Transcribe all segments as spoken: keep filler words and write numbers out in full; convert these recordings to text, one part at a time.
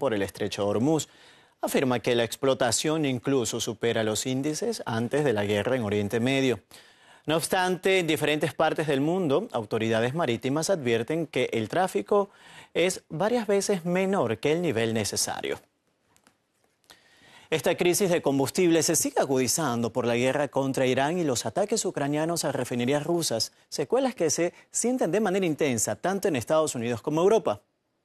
por el estrecho de Hormuz. Afirma que la explotación incluso supera los índices antes de la guerra en Oriente Medio. No obstante, en diferentes partes del mundo, autoridades marítimas advierten que el tráfico es varias veces menor que el nivel necesario. Esta crisis de combustible se sigue agudizando por la guerra contra Irán y los ataques ucranianos a refinerías rusas, secuelas que se sienten de manera intensa tanto en Estados Unidos como Europa.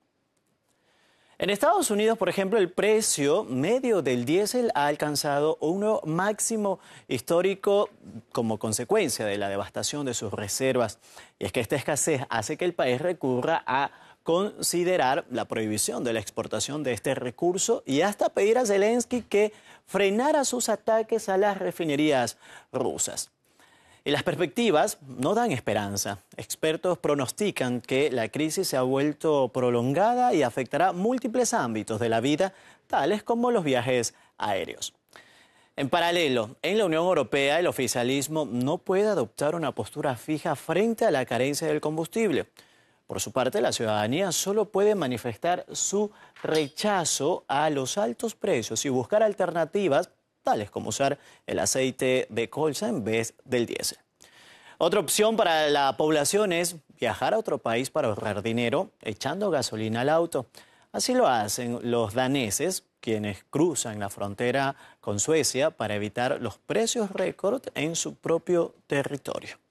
En Estados Unidos, por ejemplo, el precio medio del diésel ha alcanzado un nuevo máximo histórico como consecuencia de la devastación de sus reservas. Y es que esta escasez hace que el país recurra a considerar la prohibición de la exportación de este recurso y hasta pedir a Zelensky que frenara sus ataques a las refinerías rusas. Y las perspectivas no dan esperanza. Expertos pronostican que la crisis se ha vuelto prolongada y afectará múltiples ámbitos de la vida, tales como los viajes aéreos. En paralelo, en la Unión Europea el oficialismo no puede adoptar una postura fija frente a la carencia del combustible. Por su parte, la ciudadanía solo puede manifestar su rechazo a los altos precios y buscar alternativas, tales como usar el aceite de colza en vez del diésel. Otra opción para la población es viajar a otro país para ahorrar dinero echando gasolina al auto. Así lo hacen los daneses, quienes cruzan la frontera con Suecia para evitar los precios récord en su propio territorio.